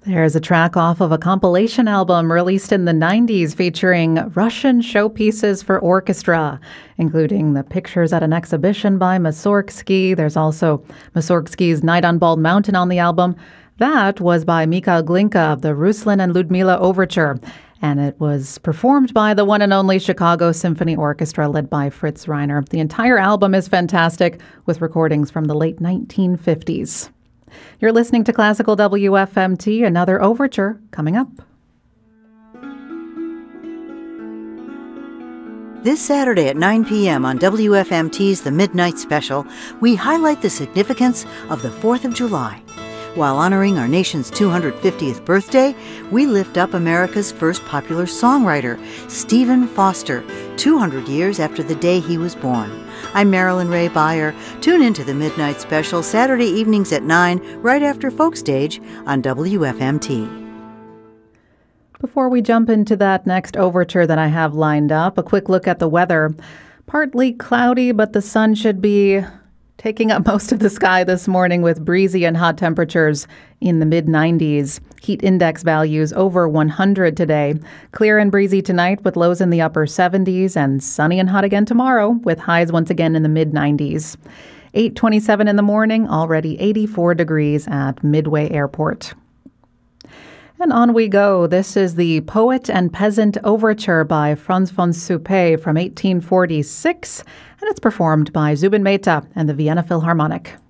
There's a track off of a compilation album released in the 90s featuring Russian showpieces for orchestra, including the pictures at an exhibition by Mussorgsky. There's also Mussorgsky's Night on Bald Mountain on the album. That was by Mikhail Glinka of the Ruslan and Ludmila Overture, and it was performed by the one and only Chicago Symphony Orchestra led by Fritz Reiner. The entire album is fantastic, with recordings from the late 1950s. You're listening to Classical WFMT, another overture coming up. This Saturday at 9 p.m. on WFMT's The Midnight Special, we highlight the significance of the 4th of July. While honoring our nation's 250th birthday, we lift up America's first popular songwriter, Stephen Foster, 200 years after the day he was born. I'm Marilyn Ray Beyer. Tune into The Midnight Special Saturday evenings at 9, right after Folkstage on WFMT. Before we jump into that next overture that I have lined up, a quick look at the weather. Partly cloudy, but the sun should be taking up most of the sky this morning with breezy and hot temperatures in the mid-90s. Heat index values over 100 today. Clear and breezy tonight with lows in the upper 70s, and sunny and hot again tomorrow with highs once again in the mid-90s. 8:27 in the morning, already 84 degrees at Midway Airport. And on we go. This is the Poet and Peasant Overture by Franz von Suppé from 1846, and it's performed by Zubin Mehta and the Vienna Philharmonic.